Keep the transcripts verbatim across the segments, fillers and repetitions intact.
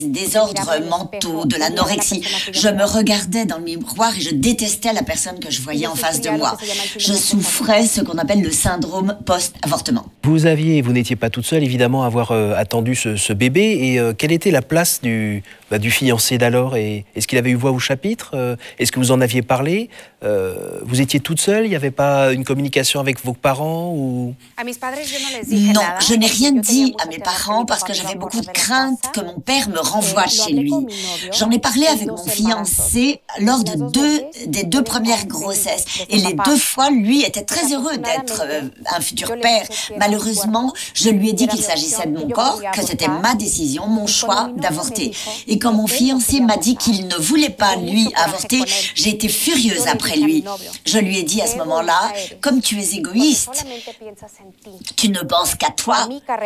désordres mentaux, de l'anorexie. Je me regardais dans le miroir et je détestais la personne que je voyais en face de moi. Je souffrais ce qu'on appelle le syndrome post-avortement. Vous aviez, vous n'étiez pas toute seule, évidemment, à avoir euh, attendu ce, ce bébé. Et euh, quelle était la place du, bah, du fiancé d'alors? Et est-ce qu'il avait eu voix au chapitre? euh, Est-ce que vous en aviez parlé? euh, Vous étiez toute seule? Il n'y avait pas une communication avec vos parents ou... Non, je n'ai rien dit à mes parents parce que j'avais beaucoup de crainte que mon père me renvoie chez lui. J'en ai parlé avec mon fiancé lors de deux, des deux premières grossesses. Et les deux fois, lui était très heureux d'être euh, un futur père. Malheureusement, je lui ai dit qu'il s'agissait de mon corps, que c'était ma décision, mon choix d'avorter. Et quand mon fiancé m'a dit qu'il ne voulait pas, lui, avorter, j'ai été furieuse après lui. Je lui ai dit à ce moment-là, comme tu es égoïste, tu ne penses qu'à toi,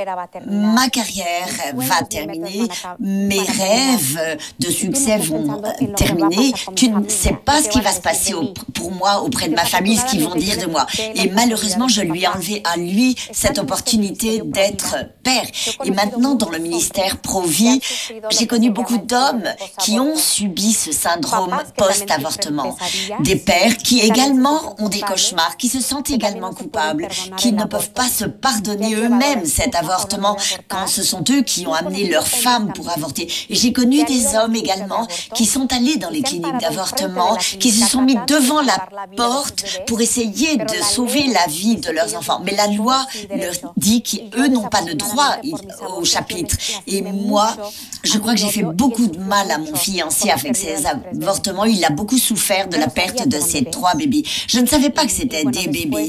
ma carrière va terminer, mes rêves de succès vont terminer, tu ne sais pas ce qui va se passer au, pour moi auprès de ma famille, ce qu'ils vont dire de moi. Et malheureusement, je lui ai enlevé à lui cette opportunité d'être père. Et maintenant, dans le ministère Pro-Vie, j'ai connu beaucoup d'hommes qui ont subi ce syndrome post-avortement. Des pères qui également ont des cauchemars, qui se sentent également coupables, qui ne peuvent pas se pardonner eux-mêmes cet avortement quand ce sont eux qui ont amené leurs femmes pour avorter. Et j'ai connu des hommes également qui sont allés dans les cliniques d'avortement, qui se sont mis devant la porte pour essayer de sauver la vie de leurs enfants. Mais la loi leur dit qu'eux n'ont pas le droit au chapitre. Et moi, je crois que j'ai fait beaucoup de mal à mon fiancé avec ces avortements. Il a beaucoup souffert de la perte de ses trois bébés. Je ne savais pas que c'était des bébés.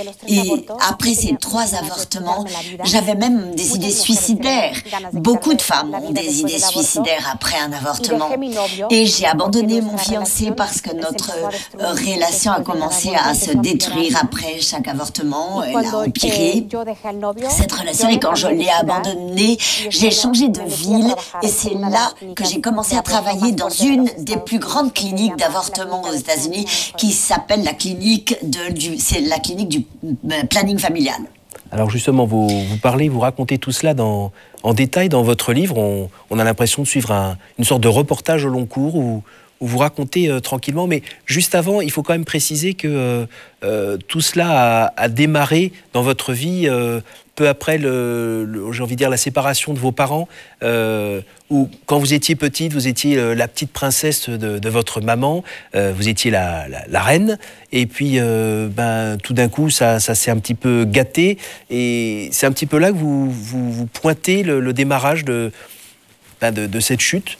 Et après ces trois avortements, j'avais même des idées suicidaires. Beaucoup de femmes ont des idées suicidaires après un avortement. Et j'ai abandonné mon fiancé parce que notre euh, relation a commencé à se détruire après chaque avortement. Elle a empiré cette relation. Et quand je l'ai abandonné, j'ai changé de ville. Et c'est là que j'ai commencé à travailler dans une des plus grandes cliniques d'avortement aux États-Unis qui s'appelle la clinique, de, du, c'est la clinique du planning familial. Alors justement, vous, vous parlez, vous racontez tout cela dans, en détail dans votre livre. On, on a l'impression de suivre un, une sorte de reportage au long cours où, où vous racontez euh, tranquillement. Mais juste avant, il faut quand même préciser que euh, euh, tout cela a, a démarré dans votre vie euh, peu après, le, le, j'ai envie de dire, la séparation de vos parents, euh, où quand vous étiez petite, vous étiez euh, la petite princesse de, de votre maman, euh, vous étiez la, la, la reine, et puis euh, ben, tout d'un coup, ça, ça s'est un petit peu gâté, et c'est un petit peu là que vous, vous, vous pointez le, le démarrage de, ben, de, de cette chute.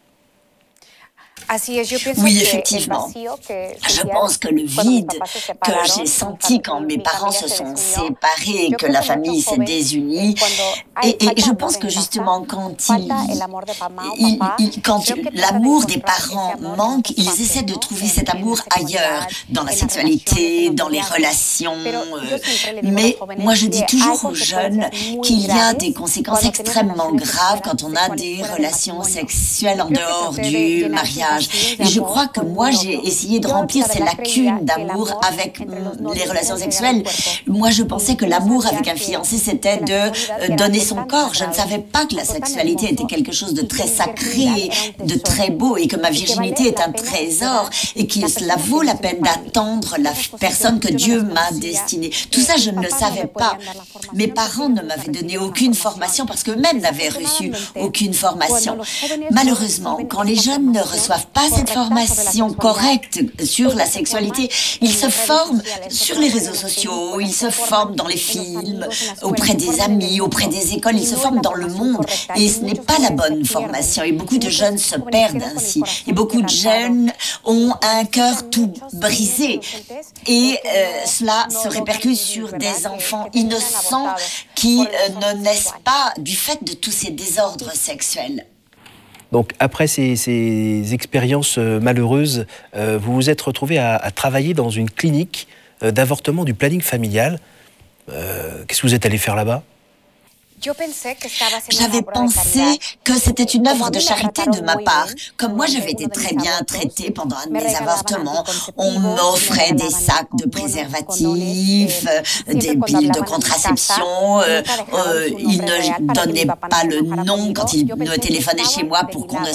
Oui, effectivement. Je pense que le vide que j'ai senti quand mes parents se sont séparés et que la famille s'est désunie, et, et je pense que justement quand il, il, il, quand l'amour des parents manque, ils essaient de trouver cet amour ailleurs, dans la sexualité, dans les relations. Mais moi, je dis toujours aux jeunes qu'il y a des conséquences extrêmement graves quand on a des relations sexuelles en dehors du mariage. Et je crois que moi, j'ai essayé de remplir ces lacunes d'amour avec les relations sexuelles. Moi, je pensais que l'amour avec un fiancé, c'était de donner son corps. Je ne savais pas que la sexualité était quelque chose de très sacré, de très beau, et que ma virginité est un trésor, et que cela vaut la peine d'attendre la personne que Dieu m'a destinée. Tout ça, je ne le savais pas. Mes parents ne m'avaient donné aucune formation parce qu'eux-mêmes n'avaient reçu aucune formation. Malheureusement, quand les jeunes ne reçoivent pas cette formation correcte sur la sexualité, ils se forment sur les réseaux sociaux, ils se forment dans les films, auprès des amis, auprès des écoles, ils se forment dans le monde, et ce n'est pas la bonne formation, et beaucoup de jeunes se perdent ainsi, et beaucoup de jeunes ont un cœur tout brisé, et euh, cela se répercute sur des enfants innocents qui euh, ne naissent pas du fait de tous ces désordres sexuels. Donc, après ces, ces expériences malheureuses, euh, vous vous êtes retrouvé à, à travailler dans une clinique euh, d'avortement du planning familial. Euh, qu'est-ce que vous êtes allé faire là-bas ? J'avais pensé que c'était une œuvre de charité de ma part. Comme moi, j'avais été très bien traitée pendant un de mes avortements, on m'offrait des sacs de préservatifs, des piles de contraception. Euh, euh, ils ne donnaient pas le nom quand ils me téléphonaient chez moi pour qu'on ne